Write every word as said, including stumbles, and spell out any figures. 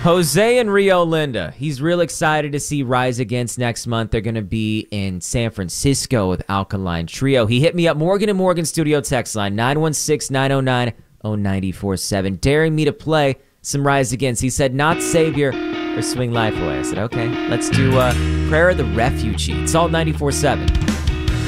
Jose and Rio Linda. He's real excited to see Rise Against next month. They're going to be in San Francisco with Alkaline Trio. He hit me up, Morgan and Morgan studio text line, nine one six, nine oh nine, oh nine four seven, daring me to play some Rise Against. He said, not Savior or Swing Life Away. I said, okay, let's do uh, Prayer of the Refugee. It's all ninety-four seven.